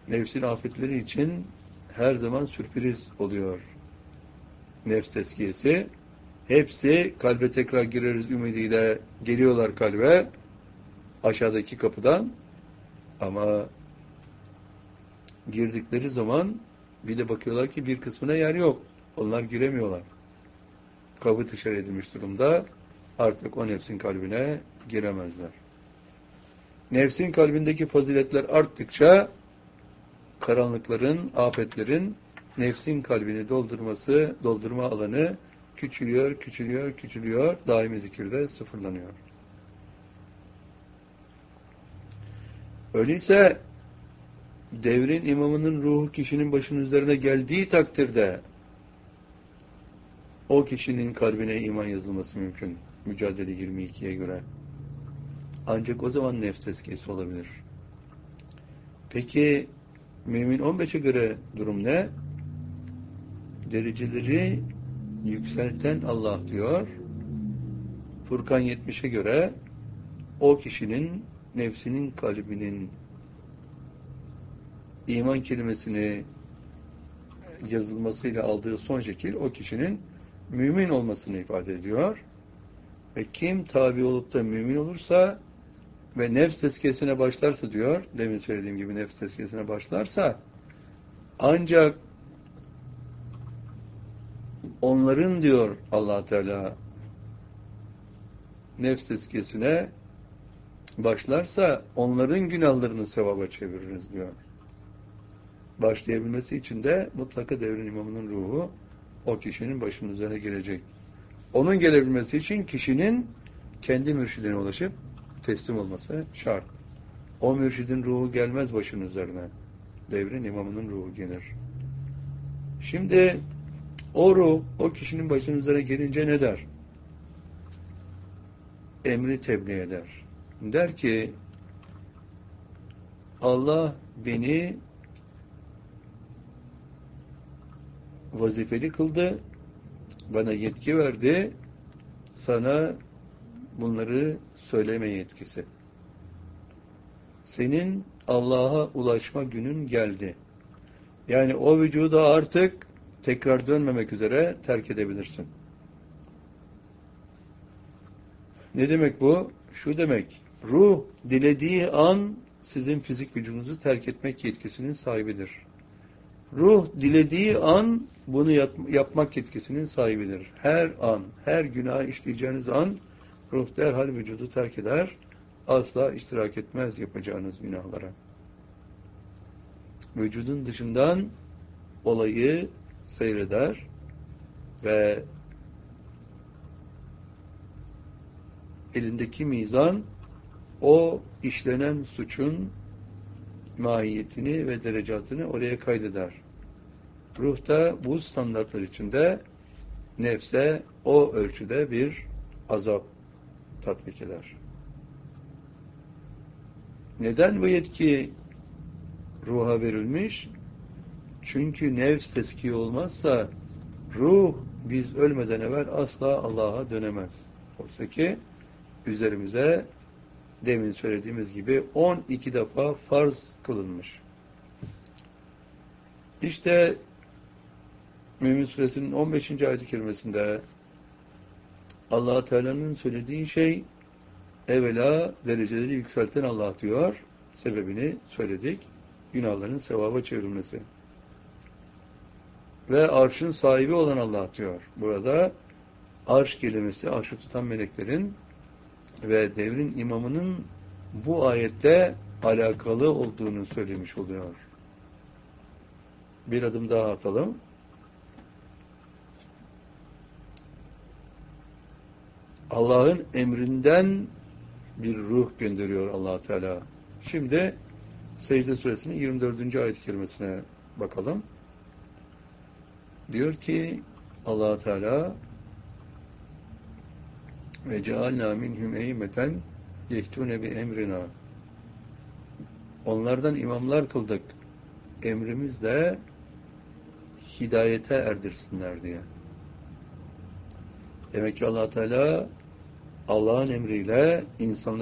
nefsin afetleri için her zaman sürpriz oluyor. Nefs tezkiyesi. Hepsi kalbe tekrar gireriz ümidiyle geliyorlar kalbe aşağıdaki kapıdan, ama girdikleri zaman bir de bakıyorlar ki bir kısmına yer yok. Onlar giremiyorlar. Kapı dışarı edilmiş durumda. Artık o nefsin kalbine giremezler. Nefsin kalbindeki faziletler arttıkça karanlıkların, afetlerin nefsin kalbini doldurma alanı küçülüyor. Daimi zikirde sıfırlanıyor. Öyleyse devrin imamının ruhu kişinin başının üzerine geldiği takdirde o kişinin kalbine iman yazılması mümkün. Mücadele 22'ye göre. Ancak o zaman nefs tezkiyesi olabilir. Peki Mümin 15'e göre durum ne? Dereceleri yükselten Allah diyor. Furkan 70'e göre o kişinin nefsinin kalbinin iman kelimesini yazılmasıyla aldığı son şekil o kişinin mümin olmasını ifade ediyor. Ve kim tabi olup da mümin olursa ve nefs tezkiyesine başlarsa diyor, demin söylediğim gibi nefs tezkiyesine başlarsa, ancak onların diyor Allah Teala nefs tezkiyesine başlarsa onların günahlarını sevaba çeviririz diyor. Başlayabilmesi için de mutlaka devrin imamının ruhu o kişinin başının üzerine gelecek. Onun gelebilmesi için kişinin kendi mürşidine ulaşıp teslim olması şart. O mürşidin ruhu gelmez başının üzerine. Devrin imamının ruhu gelir. Şimdi o ruh, o kişinin başının üzerine gelince ne der? Emri tebliğ eder. Der ki, Allah beni vazifeli kıldı, bana yetki verdi, sana bunları söyleme yetkisi. Senin Allah'a ulaşma günün geldi. Yani o vücudu artık tekrar dönmemek üzere terk edebilirsin. Ne demek bu? Şu demek, ruh dilediği an sizin fizik vücudunuzu terk etmek yetkisinin sahibidir. Ruh dilediği an bunu yapmak yetkisinin sahibidir. Her an, her günah işleyeceğiniz an ruh derhal vücudu terk eder. Asla iştirak etmez yapacağınız günahlara. Vücudun dışından olayı seyreder ve elindeki mizan o işlenen suçun mahiyetini ve derecatını oraya kaydeder. Ruh da bu standartlar içinde nefse o ölçüde bir azap tatbik eder. Neden bu yetki ruha verilmiş? Çünkü nefs teskiye olmazsa ruh biz ölmeden evvel asla Allah'a dönemez. Oysa ki üzerimize demin söylediğimiz gibi 12 defa farz kılınmış. İşte Mümin Suresinin 15. ayet-i kerimesinde Allah Teala'nın söylediği şey evvela dereceleri yükselten Allah diyor. Sebebini söyledik. Günahların sevaba çevrilmesi. Ve arşın sahibi olan Allah diyor. Burada arş kelimesi, arşı tutan meleklerin ve devrin imamının bu ayette alakalı olduğunu söylemiş oluyor. Bir adım daha atalım. Allah'ın emrinden bir ruh gönderiyor Allah Teala. Şimdi Secde Suresinin 24. ayet-i kerimesine bakalım. Diyor ki Allah Teala ve cealna minhum eymeten yehtune bi emrina. Onlardan imamlar kıldık. Emrimizle hidayete erdirsinler diye. Demek ki Allah Teala Allah'ın emriyle insanları